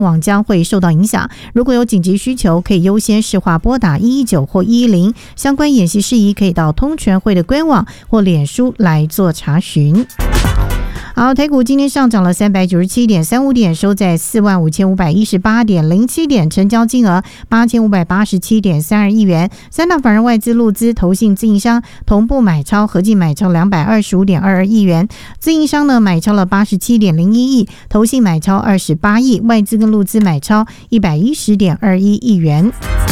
网将会受到影响，如果有紧急需求，可以优先市话拨打119或110。相关演习事宜可以到通权会的官网或脸书来做查询。好，台股今天上涨了397.35点，收在45518.07点，成交金额8587.32亿元。三大法人外资、陆资、投信、自营商同步买超，合计买超225.22亿元。自营商呢买超了87.01亿，投信买超28亿，外资跟陆资买超110.21亿元。